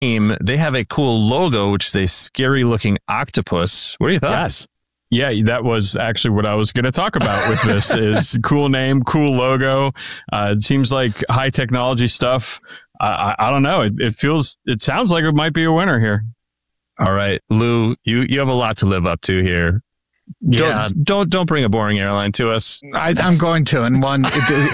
name, they have a cool logo, which is a scary looking octopus. What are your thoughts? Yes. Yeah, that was actually what I was going to talk about with this is cool name, cool logo. It seems like high technology stuff. I don't know. It sounds like it might be a winner here. All right, Lou, you have a lot to live up to here. Yeah. Don't bring a boring airline to us. I'm going to. And one,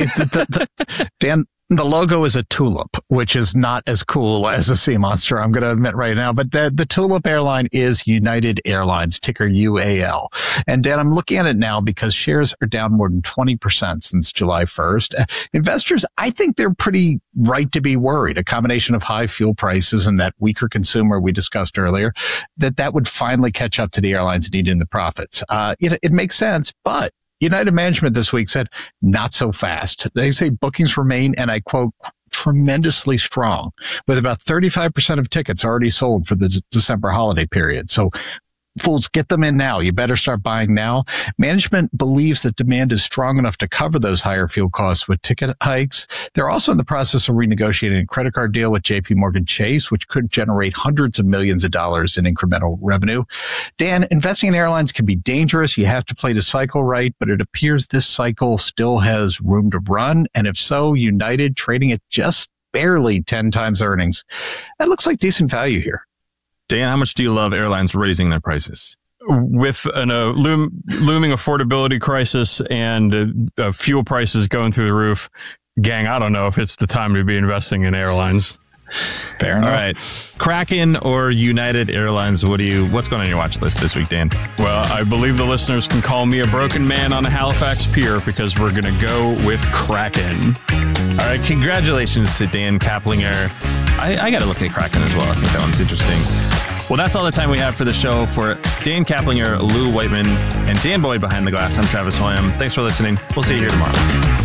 Dan, the logo is a tulip, which is not as cool as a sea monster, I'm going to admit right now. But the tulip airline is United Airlines, ticker UAL. And Dan, I'm looking at it now because shares are down more than 20% since July 1st. Investors, I think they're pretty right to be worried. A combination of high fuel prices and that weaker consumer we discussed earlier, that would finally catch up to the airlines needing the profits. It makes sense, but United management this week said, not so fast. They say bookings remain, and I quote, tremendously strong, with about 35% of tickets already sold for the December holiday period. So fools, get them in now. You better start buying now. Management believes that demand is strong enough to cover those higher fuel costs with ticket hikes. They're also in the process of renegotiating a credit card deal with JP Morgan Chase, which could generate hundreds of millions of dollars in incremental revenue. Dan, investing in airlines can be dangerous. You have to play the cycle right, but it appears this cycle still has room to run. And if so, United trading at just barely 10 times earnings. That looks like decent value here. Dan, how much do you love airlines raising their prices? With a looming affordability crisis and fuel prices going through the roof, gang, I don't know if it's the time to be investing in airlines. Fair enough. All right. Kraken or United Airlines, what's going on your watch list this week, Dan? Well, I believe the listeners can call me a broken man on a Halifax pier because we're going to go with Kraken. All right. Congratulations to Dan Kaplinger. I got to look at Kraken as well. I think that one's interesting. Well, that's all the time we have for the show. For Dan Kaplinger, Lou Whiteman, and Dan Boyd behind the glass, I'm Travis Hoyam. Thanks for listening. We'll see you here tomorrow.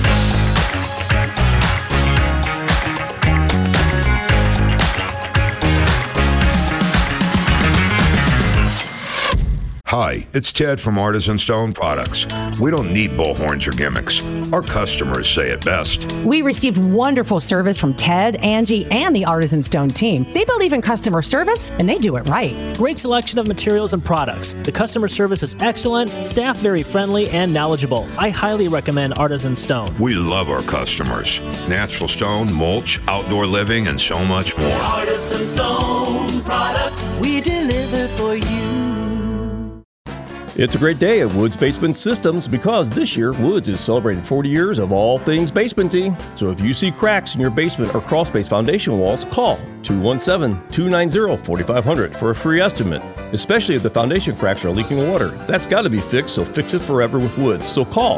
Hi, it's Ted from Artisan Stone Products. We don't need bullhorns or gimmicks. Our customers say it best. We received wonderful service from Ted, Angie, and the Artisan Stone team. They believe in customer service, and they do it right. Great selection of materials and products. The customer service is excellent, staff very friendly and knowledgeable. I highly recommend Artisan Stone. We love our customers. Natural stone, mulch, outdoor living, and so much more. Artisan Stone Products. We deliver for you. It's a great day at Woods Basement Systems because this year Woods is celebrating 40 years of all things basementing. So if you see cracks in your basement or crawl space foundation walls, call 217-290-4500 for a free estimate, especially if the foundation cracks are leaking water. That's got to be fixed, so fix it forever with Woods. So call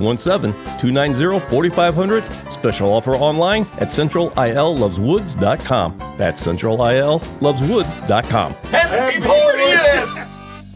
217-290-4500. Special offer online at centralilloveswoods.com. That's centralilloveswoods.com. Happy 40th!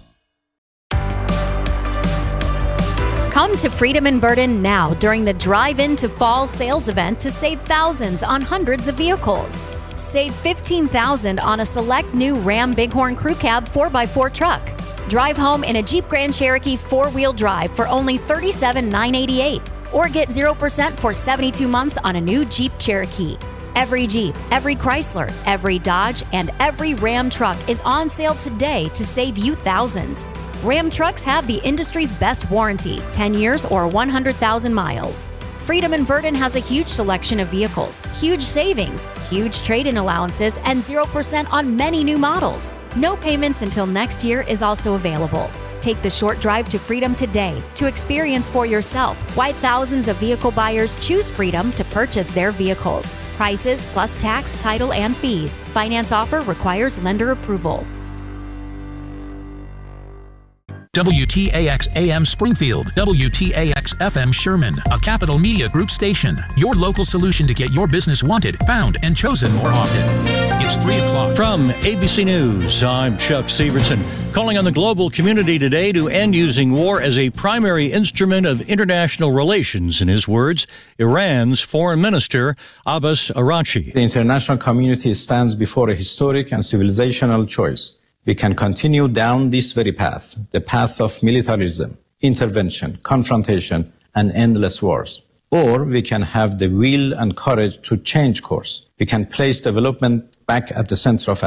Come to Freedom in Verdon now during the Drive Into Fall sales event to save thousands on hundreds of vehicles. Save $15,000 on a select new Ram Bighorn Crew Cab 4x4 truck. Drive home in a Jeep Grand Cherokee 4-wheel drive for only $37,988. Or get 0% for 72 months on a new Jeep Cherokee. Every Jeep, every Chrysler, every Dodge, and every Ram truck is on sale today to save you thousands. Ram trucks have the industry's best warranty, 10 years or 100,000 miles. Freedom in Verdon has a huge selection of vehicles, huge savings, huge trade-in allowances, and 0% on many new models. No payments until next year is also available. Take the short drive to Freedom today to experience for yourself why thousands of vehicle buyers choose Freedom to purchase their vehicles. Prices plus tax, title, and fees. Finance offer requires lender approval. WTAX AM Springfield, WTAX FM Sherman, a Capital Media Group station. Your local solution to get your business wanted, found, and chosen more often. It's 3 o'clock. From ABC News, I'm Chuck Severson, calling on the global community today to end using war as a primary instrument of international relations. In his words, Iran's Foreign Minister Abbas Araghchi. The international community stands before a historic and civilizational choice. We can continue down this very path, the path of militarism, intervention, confrontation, and endless wars. Or we can have the will and courage to change course. We can place development back at the center of